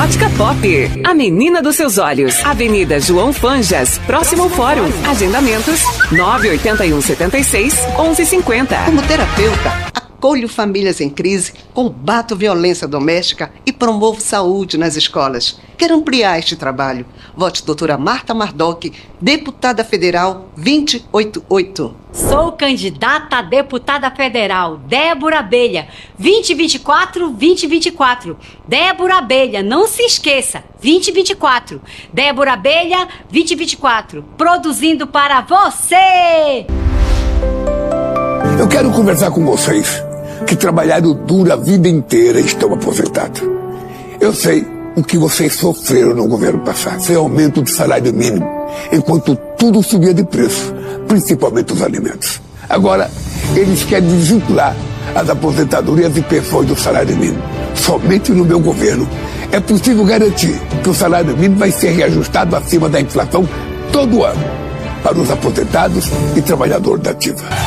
Ótica Pop, a menina dos seus olhos. Avenida João Fanjas, próximo ao Fórum. Agendamentos 98176-1150. Como terapeuta, acolho famílias em crise, combato violência doméstica e promovo saúde nas escolas. Quero ampliar este trabalho. Vote doutora Marta Mardoc, deputada federal 288. Sou candidata a deputada federal, Débora Abelha, 2024-2024. Débora Abelha, não se esqueça, 2024. Débora Abelha, 2024. Produzindo para você! Eu quero conversar com vocês que trabalharam duro a vida inteira e estão aposentados. Eu sei o que vocês sofreram no governo passado. Foi aumento do salário mínimo, enquanto tudo subia de preço, principalmente os alimentos. Agora, eles querem desvincular as aposentadorias e pensões do salário mínimo. Somente no meu governo é possível garantir que o salário mínimo vai ser reajustado acima da inflação todo ano para os aposentados e trabalhadores da ativa.